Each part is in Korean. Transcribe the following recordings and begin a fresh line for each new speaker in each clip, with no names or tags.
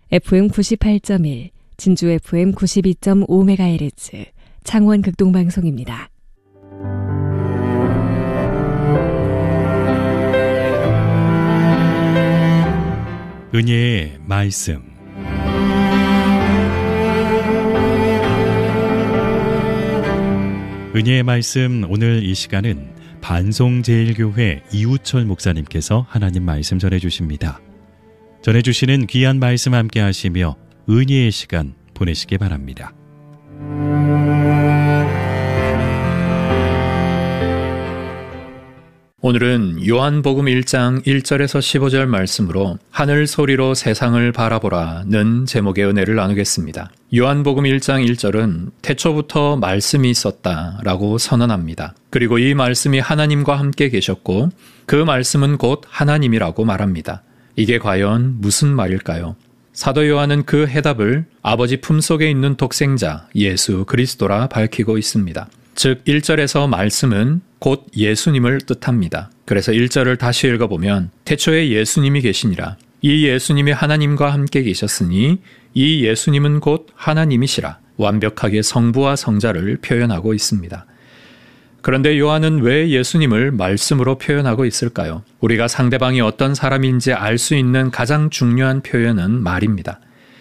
FM 98.1, 진주 FM 92.5MHz, 창원 극동방송입니다.
은혜의 말씀. 은혜의 말씀, 오늘 이 시간은 반송제일교회 이우철 목사님께서 하나님 말씀 전해주십니다. 전해주시는 귀한 말씀 함께 하시며 은혜의 시간 보내시기 바랍니다.
오늘은 요한복음 1장 1절에서 15절 말씀으로 하늘 소리로 세상을 바라보라는 제목의 은혜를 나누겠습니다. 요한복음 1장 1절은 태초부터 말씀이 있었다라고 선언합니다. 그리고 이 말씀이 하나님과 함께 계셨고 그 말씀은 곧 하나님이라고 말합니다. 이게 과연 무슨 말일까요? 사도 요한은 그 해답을 아버지 품속에 있는 독생자 예수 그리스도라 밝히고 있습니다. 즉 1절에서 말씀은 곧 예수님을 뜻합니다. 그래서 1절을 다시 읽어보면 태초에 예수님이 계시니라. 이 예수님이 하나님과 함께 계셨으니 이 예수님은 곧 하나님이시라. 완벽하게 성부와 성자를 표현하고 있습니다. 그런데 요한은 왜 예수님을 말씀으로 표현하고 있을까요? 우리가 상대방이 어떤 사람인지 알 수 있는 가장 중요한 표현은 말입니다.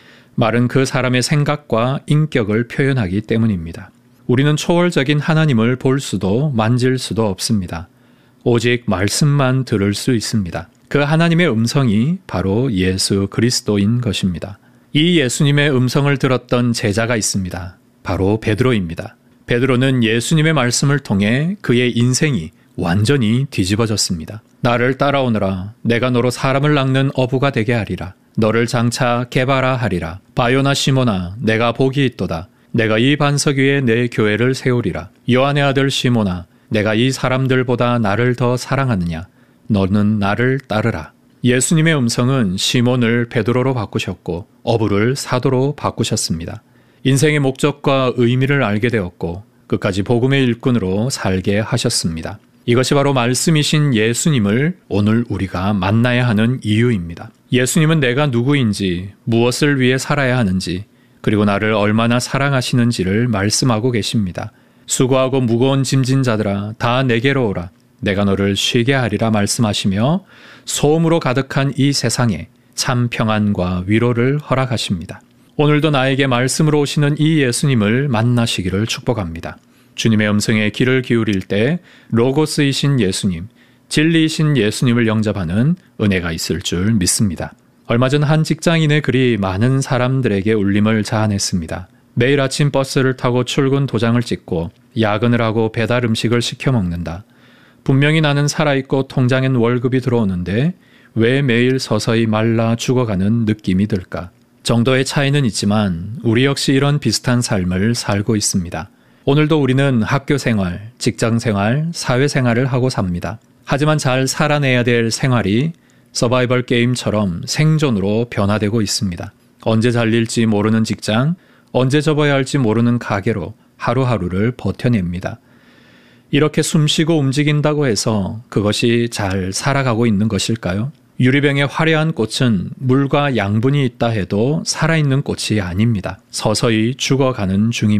말은 그 사람의 생각과 인격을 표현하기 때문입니다. 우리는 초월적인 하나님을 볼 수도 만질 수도 없습니다. 오직 말씀만 들을 수 있습니다. 그 하나님의 음성이 바로 예수 그리스도인 것입니다. 이 예수님의 음성을 들었던 제자가 있습니다. 바로 베드로입니다. 베드로는 예수님의 말씀을 통해 그의 인생이 완전히 뒤집어졌습니다. 나를 따라오너라. 내가 너로 사람을 낚는 어부가 되게 하리라. 너를 장차 개바라 하리라. 바요나 시몬아, 내가 복이 있도다. 내가 이 반석 위에 내 교회를 세우리라. 요한의 아들 시몬아, 내가 이 사람들보다 나를 더 사랑하느냐? 너는 나를 따르라. 예수님의 음성은 시몬을 베드로로 바꾸셨고 어부를 사도로 바꾸셨습니다. 인생의 목적과 의미를 알게 되었고 끝까지 복음의 일꾼으로 살게 하셨습니다. 이것이 바로 말씀이신 예수님을 오늘 우리가 만나야 하는 이유입니다. 예수님은 내가 누구인지, 무엇을 위해 살아야 하는지, 그리고 나를 얼마나 사랑하시는지를 말씀하고 계십니다. 수고하고 무거운 짐진 자들아, 다 내게로 오라. 내가 너를 쉬게 하리라 말씀하시며 소음으로 가득한 이 세상에 참 평안과 위로를 허락하십니다. 오늘도 나에게 말씀으로 오시는 이 예수님을 만나시기를 축복합니다. 주님의 음성에 귀를 기울일 때 로고스이신 예수님, 진리이신 예수님을 영접하는 은혜가 있을 줄 믿습니다. 얼마 전 한 직장인의 글이 많은 사람들에게 울림을 자아냈습니다. 매일 아침 버스를 타고 출근 도장을 찍고 야근을 하고 배달 음식을 시켜 먹는다. 분명히 나는 살아있고 통장엔 월급이 들어오는데 왜 매일 서서히 말라 죽어가는 느낌이 들까? 정도의 차이는 있지만 우리 역시 이런 비슷한 삶을 살고 있습니다. 오늘도 우리는 학교 생활, 직장 생활, 사회 생활을 하고 삽니다. 하지만 잘 살아내야 될 생활이 서바이벌 게임처럼 생존으로 변화되고 있습니다. 언제 잘릴지 모르는 직장, 언제 접어야 할지 모르는 가게로 하루하루를 버텨냅니다. 이렇게 숨쉬고 움직인다고 해서 그것이 잘 살아가고 있는 것일까요? 유리병에 화려한 꽃은 물과 양분이 있다 해도 살아있는 꽃이 아닙니다. 서서히 죽어가는 중입니다.